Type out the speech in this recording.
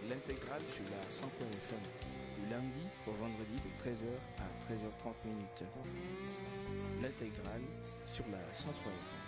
l'intégrale sur la 100.fm du lundi au vendredi de 13h à 13h30. L'intégrale sur la 100.fm.